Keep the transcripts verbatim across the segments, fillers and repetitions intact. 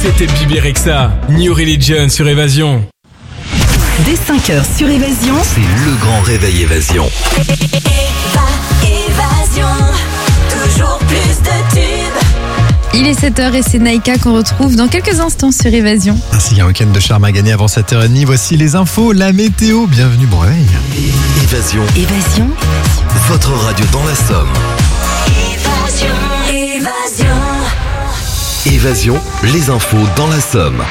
C'était Bibi Rexha, New Religion sur Évasion. Dès cinq heures sur Évasion, c'est le grand réveil Évasion. Évasion, toujours plus de tubes. Il est sept heures et c'est Naïka qu'on retrouve dans quelques instants sur Évasion. Ainsi qu'un week-end de charme à gagner avant sept heures trente. Voici les infos, la météo. Bienvenue, bon réveil. Évasion. Évasion, Votre radio dans la Somme. Évasion, évasion. Évasion, les infos dans la Somme.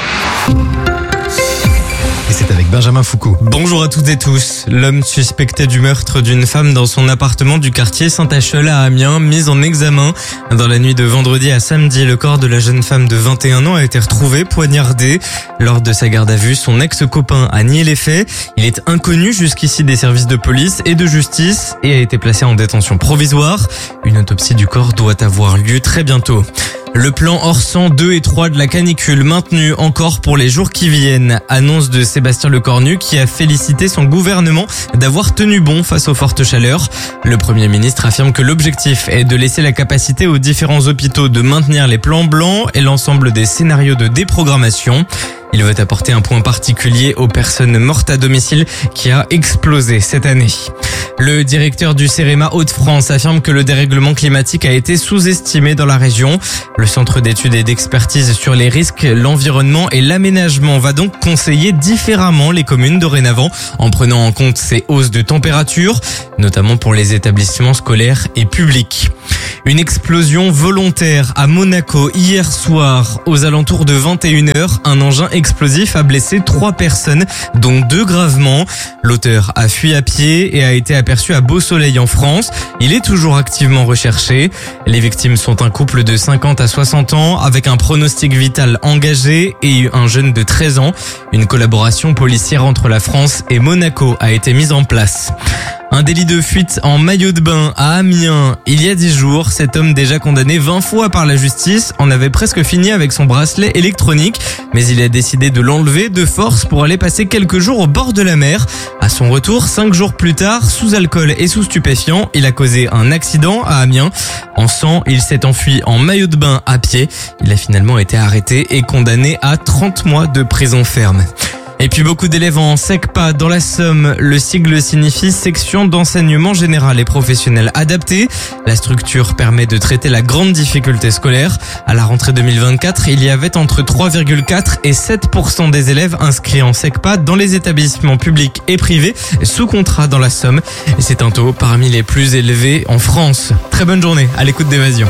Et c'est avec Benjamin Foucault. Bonjour à toutes et tous. L'homme suspecté du meurtre d'une femme dans son appartement du quartier Saint-Acheul à Amiens, mis en examen. Dans la nuit de vendredi à samedi, le corps de la jeune femme de vingt et un ans a été retrouvé poignardé. Lors de sa garde à vue, son ex-copain a nié les faits. Il est inconnu jusqu'ici des services de police et de justice et a été placé en détention provisoire. Une autopsie du corps doit avoir lieu très bientôt. Le plan Orsan deux et trois de la canicule maintenu encore pour les jours qui viennent. Annonce de Sébastien Lecornu qui a félicité son gouvernement d'avoir tenu bon face aux fortes chaleurs. Le Premier ministre affirme que l'objectif est de laisser la capacité aux différents hôpitaux de maintenir les plans blancs et l'ensemble des scénarios de déprogrammation. Il veut apporter un point particulier aux personnes mortes à domicile qui a explosé cette année. Le directeur du CEREMA Hauts-de-France affirme que le dérèglement climatique a été sous-estimé dans la région. Le centre d'études et d'expertise sur les risques, l'environnement et l'aménagement va donc conseiller différemment les communes dorénavant en prenant en compte ces hausses de température, notamment pour les établissements scolaires et publics. Une explosion volontaire à Monaco hier soir. Aux alentours de vingt et une heures, un engin explosif a blessé trois personnes, dont deux gravement. L'auteur a fui à pied et a été aperçu à Beau-Soleil en France. Il est toujours activement recherché. Les victimes sont un couple de cinquante à soixante ans avec un pronostic vital engagé et un jeune de treize ans. Une collaboration policière entre la France et Monaco a été mise en place. Un délit de fuite en maillot de bain à Amiens. Il y a dix jours, cet homme déjà condamné vingt fois par la justice en avait presque fini avec son bracelet électronique, mais il a décidé de l'enlever de force pour aller passer quelques jours au bord de la mer. À son retour, cinq jours plus tard, sous alcool et sous stupéfiants, il a causé un accident à Amiens. En sang, il s'est enfui en maillot de bain à pied. Il a finalement été arrêté et condamné à trente mois de prison ferme. Et puis beaucoup d'élèves en SECPA dans la Somme. Le sigle signifie section d'enseignement général et professionnel adapté. La structure permet de traiter la grande difficulté scolaire. À la rentrée deux mille vingt-quatre, il y avait entre trois virgule quatre et sept pour cent des élèves inscrits en SECPA dans les établissements publics et privés sous contrat dans la Somme. Et c'est un taux parmi les plus élevés en France. Très bonne journée à l'écoute d'Évasion.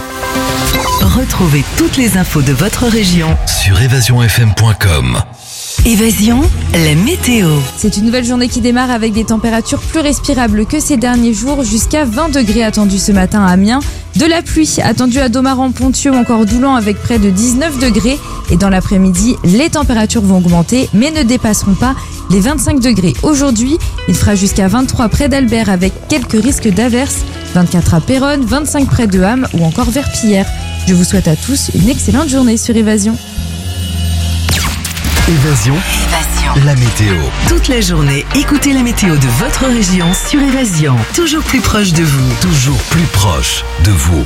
retrouvez toutes les infos de votre région Sur évasion f m point com. Évasion, la météo. C'est une nouvelle journée qui démarre avec des températures plus respirables que ces derniers jours, jusqu'à vingt degrés attendus ce matin à Amiens. De la pluie attendue à Domaran, Pontieux ou encore Doulan avec près de dix-neuf degrés. Et dans l'après-midi, les températures vont augmenter mais ne dépasseront pas les vingt-cinq degrés. Aujourd'hui, il fera jusqu'à vingt-trois près d'Albert avec quelques risques d'averses, vingt-quatre à Péronne, vingt-cinq près de Ham ou encore Verpillière. Je vous souhaite à tous une excellente journée sur Évasion. Évasion, Évasion. la météo. Toute la journée, écoutez la météo de votre région sur Évasion. Toujours plus proche de vous. Toujours plus proche de vous.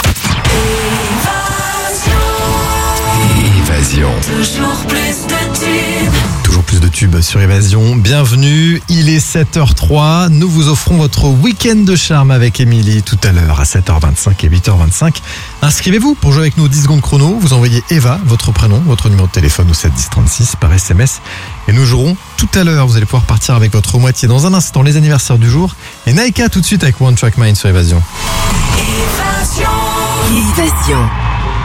Évasion. Toujours plus de tubes. Toujours plus de tubes sur Évasion. Bienvenue, il est sept heures trois. Nous vous offrons votre week-end de charme avec Émilie tout à l'heure à sept heures vingt-cinq et huit heures vingt-cinq. Inscrivez-vous pour jouer avec nous dix secondes chrono. Vous envoyez Eva, votre prénom, votre numéro de téléphone au sept dix trente-six par S M S. Et nous jouerons tout à l'heure. Vous allez pouvoir partir avec votre moitié dans un instant, les anniversaires du jour. Et Naïka tout de suite avec One Track Mind sur Évasion. Évasion. Évasion.